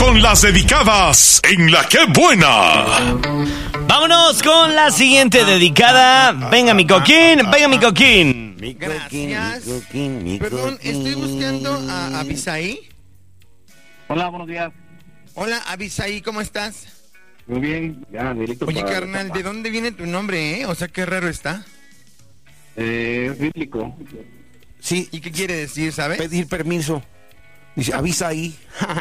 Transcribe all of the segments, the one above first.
con las dedicadas en La Qué Buena. Vámonos con la siguiente dedicada. Venga, mi coquín, venga, mi coquín. Gracias. Perdón, estoy buscando a Abisaí. Hola, buenos días. Hola, Abisaí, ¿cómo estás? Muy bien, ya, directo. Oye, para carnal, Tampa. ¿de dónde viene tu nombre, O sea, qué raro está. Bíblico. Sí, ¿Y qué quiere decir, sabes? pedir permiso. Dice, avisa ahí.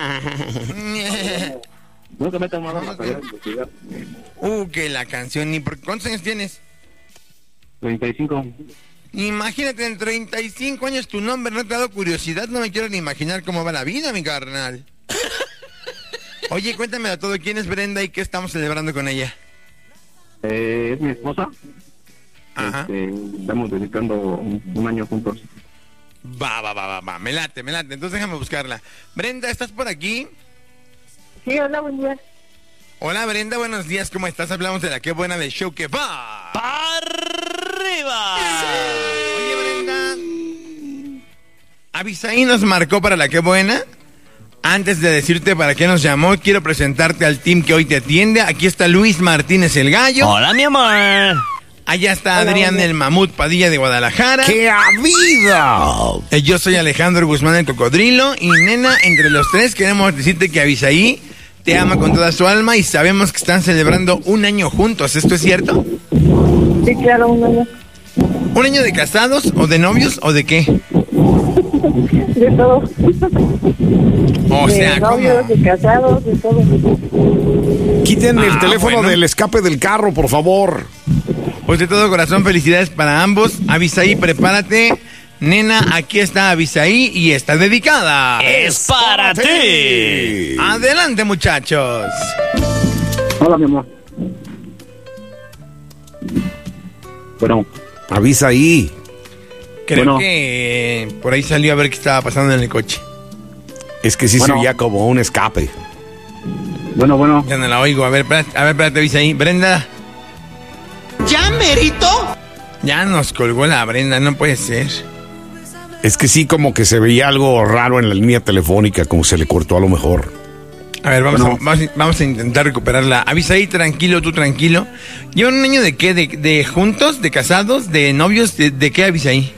No te metas más para investigar. Que la canción, ni por ¿cuántos años tienes? 35. Imagínate, en 35 años tu nombre no te ha dado curiosidad, no me quiero ni imaginar cómo va la vida, mi carnal. Oye, cuéntamelo todo, ¿quién es Brenda y qué estamos celebrando con ella? Es mi esposa. Ajá. Estamos dedicando un año juntos. Va, me late. Entonces déjame buscarla. Brenda, ¿estás por aquí? Sí, hola, buen día. Hola, Brenda, buenos días, ¿cómo estás? Hablamos de La Qué Buena del show que va. ¡Arriba! Oye, Brenda, Abisaí nos marcó para La Qué Buena. Antes de decirte para qué nos llamó, quiero presentarte al team que hoy te atiende. Aquí está Luis Martínez el Gallo. Hola, mi amor. Allá está Adrián el Mamut Padilla de Guadalajara. ¡Qué vida! Yo soy Alejandro Guzmán el Cocodrilo. Y nena, entre los tres queremos decirte que Abisaí te ama con toda su alma y sabemos que están celebrando un año juntos. ¿Esto es cierto? Sí, claro, un año. ¿Un año de casados o de novios o de qué? De todo. O De sea, novios, ¿cómo? de casados, de todo. Quiten el teléfono bueno. del escape del carro, por favor. Pues de todo corazón, felicidades para ambos. Abisaí, prepárate. Nena, aquí está Abisaí y está dedicada. Es para ti. Adelante, muchachos. Hola, mi amor. Bueno, Avisa ahí. Creo Bueno. que por ahí salió a ver qué estaba pasando en el coche. Es que sí Bueno. se oía como un escape. bueno. Ya no la oigo. A ver, espérate, Abisaí. Brenda. ¿Ya, merito? Ya nos colgó la Brenda, no puede ser. Es que sí, como que se veía algo raro en la línea telefónica, como se le cortó a lo mejor. A ver, vamos, Bueno. vamos a intentar recuperarla. Abisaí, tranquilo, tú tranquilo. ¿Llevan un año de qué? ¿De juntos? ¿De casados? ¿De novios? ¿De qué, Abisaí?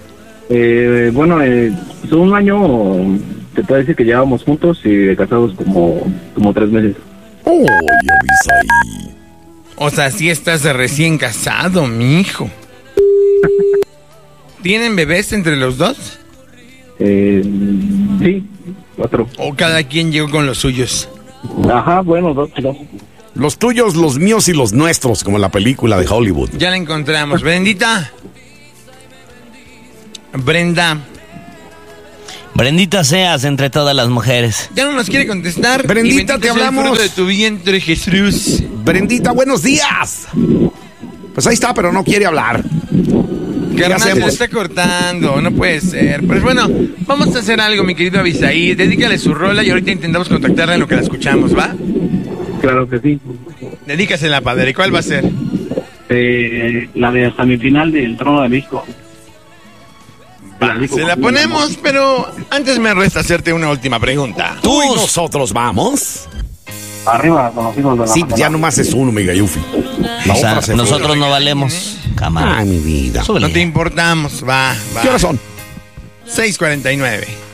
Son un año, te puedo decir que llevábamos juntos y de casados como 3 meses. ¡Uy, avisa ahí! O sea, sí estás recién casado, mijo. ¿Tienen bebés entre los dos? Sí, 4. ¿O cada quien llegó con los suyos? Ajá, bueno, 2. Los tuyos, los míos y los nuestros, como en la película de Hollywood. Ya la encontramos. Brendita. Brenda. Brendita seas entre todas las mujeres. Ya no nos quiere contestar. Brendita, Y bendito te sea el hablamos. fruto de tu vientre, Jesús. Brendita, buenos días. Pues ahí está, pero no quiere hablar. Carnal, se le hacemos? está cortando, no puede ser. Pues bueno, vamos a hacer algo, mi querido Abisaí. Dedícale su rola y ahorita intentamos contactarla en lo que la escuchamos, ¿va? Claro que sí. Dedícasela, padre. ¿Cuál va a ser? La de hasta mi final del Trono de México. Se la ponemos, pero antes me resta hacerte una última pregunta. ¿Tú y nosotros vamos? Arriba con los hijos de la Sí, mañana. ya nomás es uno, mi gayufi. La O sea, otra se nosotros fue. no valemos. Cámara. Ay, mi vida. Súbele. No te importamos, va. ¿Qué horas son? 6:49.